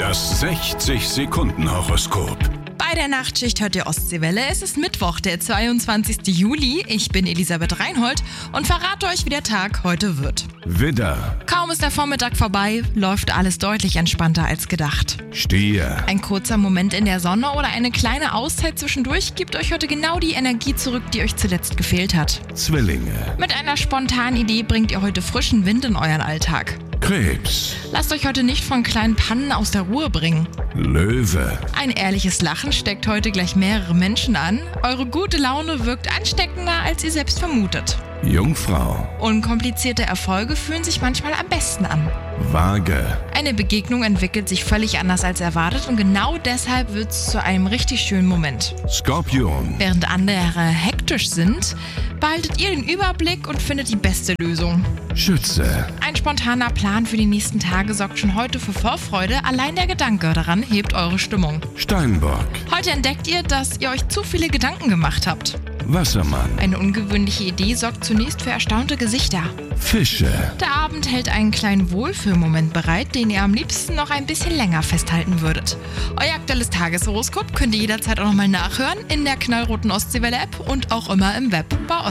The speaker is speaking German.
Das 60-Sekunden-Horoskop. Bei der Nachtschicht hört ihr Ostseewelle. Es ist Mittwoch, der 22. Juli. Ich bin Elisabeth Reinhold und verrate euch, wie der Tag heute wird. Widder, Kaum ist der Vormittag vorbei, läuft alles deutlich entspannter als gedacht. Stier, Ein kurzer Moment in der Sonne oder eine kleine Auszeit zwischendurch gibt euch heute genau die Energie zurück, die euch zuletzt gefehlt hat. Zwillinge, Mit einer spontanen Idee bringt ihr heute frischen Wind in euren Alltag. Krebs, Lasst euch heute nicht von kleinen Pannen aus der Ruhe bringen. Löwe, Ein ehrliches Lachen steckt heute gleich mehrere Menschen an. Eure gute Laune wirkt ansteckender, als ihr selbst vermutet. Jungfrau, Unkomplizierte Erfolge fühlen sich manchmal am besten an. Waage, Eine Begegnung entwickelt sich völlig anders als erwartet und genau deshalb wird es zu einem richtig schönen Moment. Skorpion, Während andere hektisch sind, behaltet ihr den Überblick und findet die beste Lösung. Schütze, Ein spontaner Plan für die nächsten Tage sorgt schon heute für Vorfreude. Allein der Gedanke daran hebt eure Stimmung. Steinbock, Heute entdeckt ihr, dass ihr euch zu viele Gedanken gemacht habt. Wassermann, Eine ungewöhnliche Idee sorgt zunächst für erstaunte Gesichter. Fische. Der Abend hält einen kleinen Wohlfühlmoment bereit, den ihr am liebsten noch ein bisschen länger festhalten würdet. Euer aktuelles Tageshoroskop könnt ihr jederzeit auch nochmal nachhören in der knallroten Ostseewelle-App und auch immer im Web bei